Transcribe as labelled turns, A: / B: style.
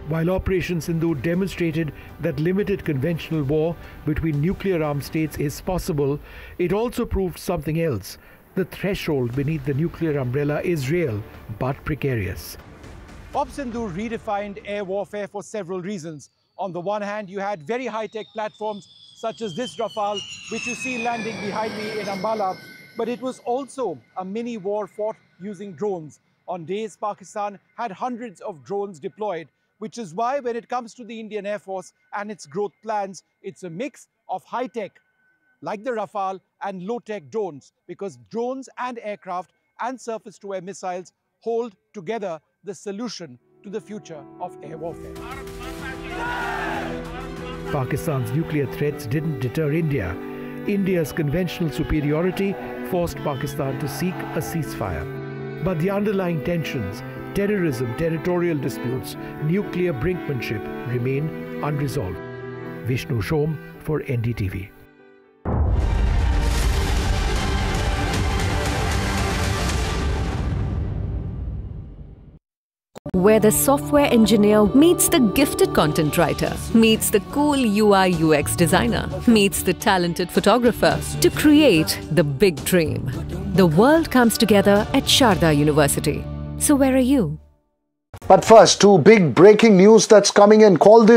A: While Operation Sindoor demonstrated that limited conventional war between nuclear-armed states is possible, it also proved something else. The threshold beneath the nuclear umbrella is real, but precarious.
B: Operation Sindoor redefined air warfare for several reasons. On the one hand, you had very high-tech platforms such as this Rafale, which you see landing behind me in Ambala, but it was also a mini war fought using drones. On days, Pakistan had hundreds of drones deployed, which is why when it comes to the Indian Air Force and its growth plans, it's a mix of high-tech, like the Rafale, and low-tech drones, because drones and aircraft and surface-to-air missiles hold together the solution to the future of air warfare.
A: Pakistan's nuclear threats didn't deter India. India's conventional superiority forced Pakistan to seek a ceasefire. But the underlying tensions, terrorism, territorial disputes, nuclear brinkmanship remain unresolved. Vishnu Shom for NDTV.
C: Where the software engineer meets the gifted content writer, meets the cool UI UX designer, meets the talented photographer to create the big dream. The world comes together at Sharda University. So where are you?
D: But first, two big breaking news that's coming in. Call this